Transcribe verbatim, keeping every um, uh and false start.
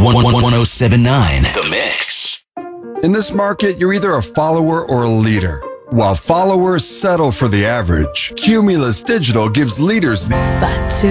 one oh seven nine The Mix. In this market, you're either a follower or a leader. While followers settle for the average, Cumulus Digital gives leaders the... But to